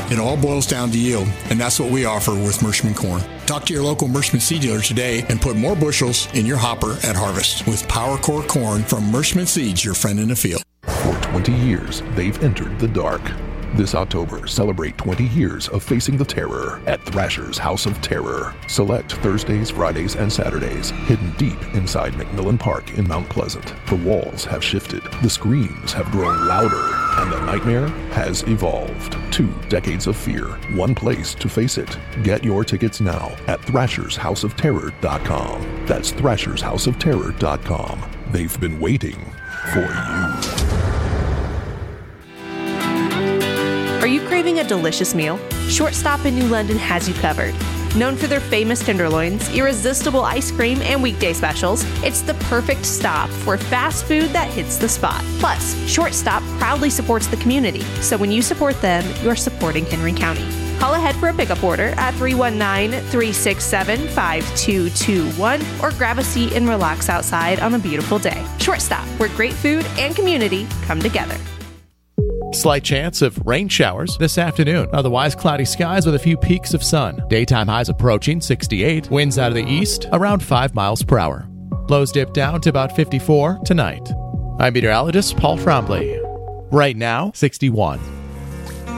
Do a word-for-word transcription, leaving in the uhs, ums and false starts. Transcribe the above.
It all boils down to yield, and that's what we offer with Merschman Corn. Talk to your local Merschman seed dealer today and put more bushels in your hopper at harvest with Power Core Corn from Merschman Seeds, your friend in the field. For twenty years, they've entered the dark. This October, celebrate twenty years of facing the terror at Thrasher's House of Terror. Select Thursdays, Fridays, and Saturdays, hidden deep inside McMillan Park in Mount Pleasant. The walls have shifted, the screams have grown louder, and the nightmare has evolved. Two decades of fear, one place to face it. Get your tickets now at thrashers house of terror dot com. That's thrashers house of terror dot com. They've been waiting for you. Are you craving a delicious meal? Shortstop in New London has you covered. Known for their famous tenderloins, irresistible ice cream, and weekday specials, it's the perfect stop for fast food that hits the spot. Plus, Shortstop proudly supports the community, so when you support them, you're supporting Henry County. Call ahead for a pickup order at three one nine, three six seven, five two two one or grab a seat and relax outside on a beautiful day. Shortstop, where great food and community come together. Slight chance of rain showers this afternoon. Otherwise, cloudy skies with a few peaks of sun. Daytime highs approaching sixty-eight. Winds out of the east around five miles per hour. Lows dip down to about fifty-four tonight. I'm meteorologist Paul Trombley. Right now, sixty-one.